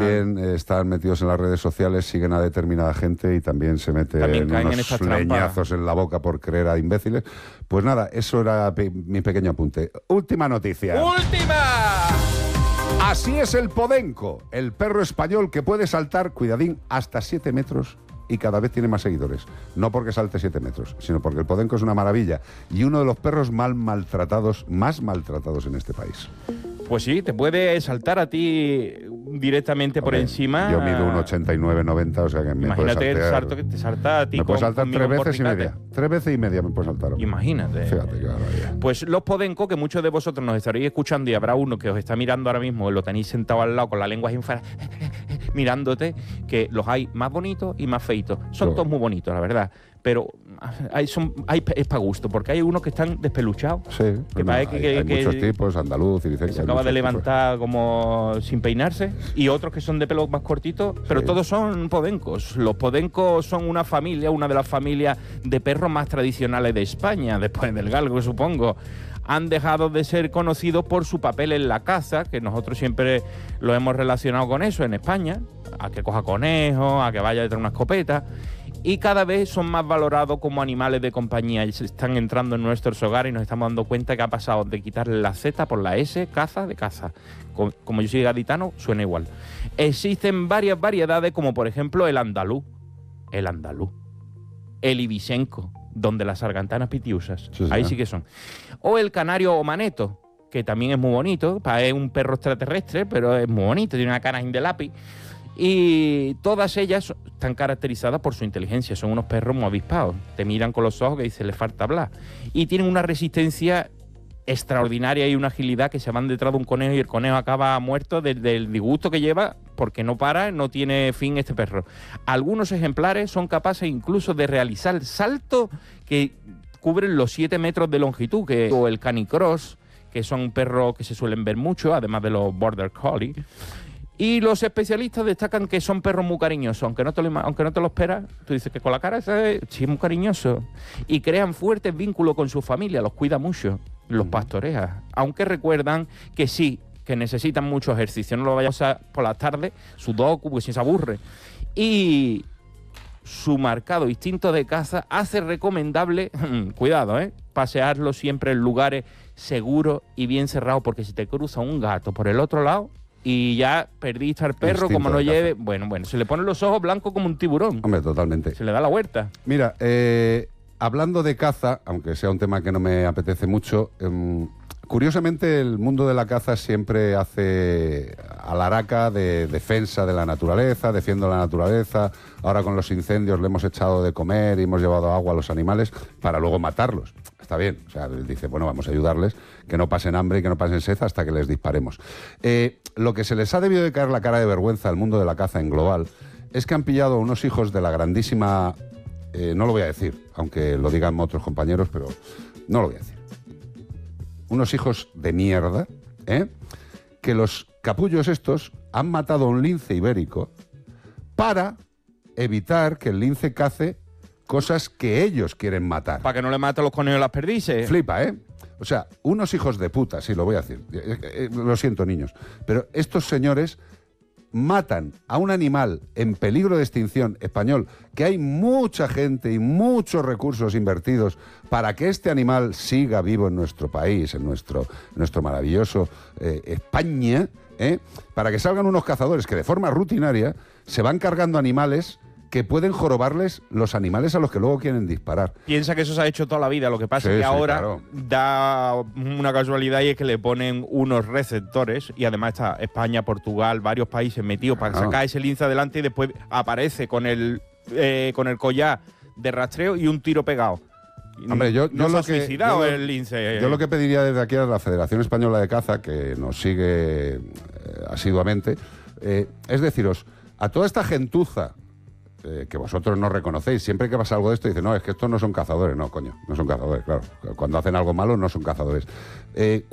también están metidos en las redes sociales, siguen a determinada gente y también se meten unos leñazos en la boca por creer a imbéciles. Pues nada, eso era mi pequeño apunte. Última noticia. ¡Última! Así es el podenco, el perro español que puede saltar, cuidadín, hasta 7 metros y cada vez tiene más seguidores. No porque salte 7 metros, sino porque el podenco es una maravilla y uno de los perros más maltratados en este país. Pues sí, te puede saltar a ti directamente por encima. Yo mido un 89-90, o sea que me puede saltar. Imagínate el salto que te salta a ti. Me puede saltar 3 veces y media. 3 veces y media me puede saltar. Imagínate. Fíjate qué barbaridad. Pues los podencos, que muchos de vosotros nos estaréis escuchando y habrá uno que os está mirando ahora mismo, lo tenéis sentado al lado con la lengua ahí fuera, mirándote, que los hay más bonitos y más feitos. Son todos muy bonitos, la verdad. Pero es para gusto, porque hay unos que están despeluchados. Sí, que hay muchos tipos, andaluz, que se acaba de levantar como sin peinarse, y otros que son de pelo más cortitos, pero todos son podencos. Los podencos son una familia, una de las familias de perros más tradicionales de España, después del galgo, supongo. Han dejado de ser conocidos por su papel en la caza, que nosotros siempre lo hemos relacionado con eso en España, a que coja conejos, a que vaya detrás de una escopeta, y cada vez son más valorados como animales de compañía y se están entrando en nuestros hogares y nos estamos dando cuenta que ha pasado de quitarle la Z por la S, caza, de caza. Como yo soy gaditano, suena igual. Existen varias variedades, como por ejemplo el andaluz, el ibisenco, donde las sargantanas pitiusas, sí, ahí sí que son. O el canario o maneto, que también es muy bonito, es un perro extraterrestre, pero es muy bonito, tiene una cara de lápiz. Y todas ellas están caracterizadas por su inteligencia, son unos perros muy avispados, te miran con los ojos que dice, le falta hablar. Y tienen una resistencia extraordinaria y una agilidad que se van detrás de un conejo y el conejo acaba muerto del disgusto que lleva, porque no para, no tiene fin este perro. Algunos ejemplares son capaces incluso de realizar saltos que cubren los 7 metros de longitud, o el canicross, que son perros que se suelen ver mucho, además de los border collie. Y los especialistas destacan que son perros muy cariñosos, aunque no te lo esperas, tú dices que con la cara ese sí es muy cariñoso. Y crean fuertes vínculos con su familia, los cuida mucho, los pastorea. Aunque recuerdan que sí, que necesitan mucho ejercicio, no lo vayas a usar por las tardes, sudoku, porque si se aburre. Y su marcado instinto de caza hace recomendable, cuidado, pasearlo siempre en lugares seguros y bien cerrados, porque si te cruza un gato por el otro lado y ya perdiste al perro, instinto como no lleve... Bueno, se le ponen los ojos blancos como un tiburón. Hombre, totalmente. Se le da la vuelta. Mira, hablando de caza, aunque sea un tema que no me apetece mucho, curiosamente el mundo de la caza siempre hace alaraca de defensa de la naturaleza, defiendo la naturaleza. Ahora con los incendios le hemos echado de comer y hemos llevado agua a los animales para luego matarlos. Está bien, o sea, dice, bueno, vamos a ayudarles, que no pasen hambre y que no pasen sed hasta que les disparemos. Lo que se les ha debido de caer la cara de vergüenza al mundo de la caza en global es que han pillado a unos hijos de la grandísima... no lo voy a decir, aunque lo digan otros compañeros, pero no lo voy a decir. Unos hijos de mierda, que los capullos estos han matado a un lince ibérico para evitar que el lince cace cosas que ellos quieren matar. Para que no le maten los conejos y las perdices. Flipa, O sea, unos hijos de puta, sí, lo voy a decir. Lo siento, niños. Pero estos señores matan a un animal en peligro de extinción español, que hay mucha gente y muchos recursos invertidos para que este animal siga vivo en nuestro país, en nuestro maravilloso España, para que salgan unos cazadores que de forma rutinaria se van cargando animales que pueden jorobarles los animales a los que luego quieren disparar. Piensa que eso se ha hecho toda la vida, lo que pasa es que ahora da una casualidad y es que le ponen unos receptores y además está España, Portugal, varios países metidos para sacar ese lince adelante y después aparece con el collar de rastreo y un tiro pegado. Hombre, yo lo que el lince. Yo lo que pediría desde aquí a la Federación Española de Caza, que nos sigue asiduamente, es deciros, a toda esta gentuza que vosotros no reconocéis, siempre que pasa algo de esto dicen, no, es que estos no son cazadores. No, coño, no son cazadores, claro. Cuando hacen algo malo no son cazadores.